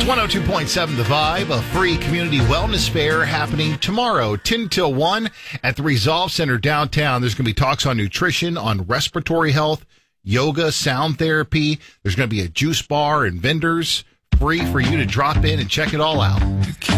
102.7 The Vibe, a free community wellness fair happening tomorrow, 10 till 1 at the Resolve Center downtown. There's going to be talks on nutrition, on respiratory health, yoga, sound therapy. There's going to be a juice bar and vendors free for you to drop in and check it all out.